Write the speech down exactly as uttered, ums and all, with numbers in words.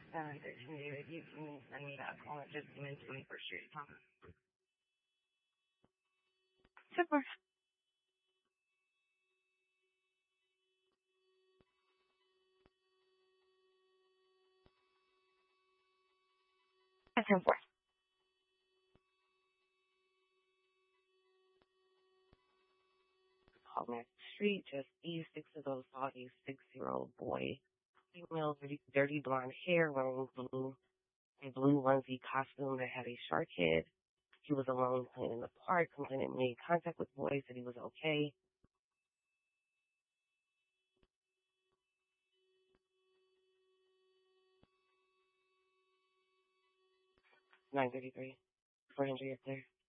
seven thirteen, David. You can send me that call. Just in twenty-first Street. Super. ten four. Hallmark Street, just east, six of those saw a six-year-old boy, female, dirty, dirty blonde hair, wearing blue, a blue onesie costume that had a shark head. He was alone playing in the park. Complainant made contact with the boy, said he was okay. nine thirty-three. four hundred up there.